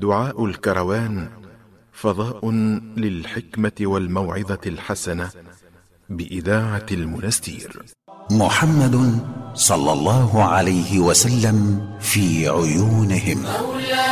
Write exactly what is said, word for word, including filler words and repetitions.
دعاء الكروان فضاء للحكمة والموعظة الحسنة بإذاعة المنستير. محمد صلى الله عليه وسلم في عيونهم.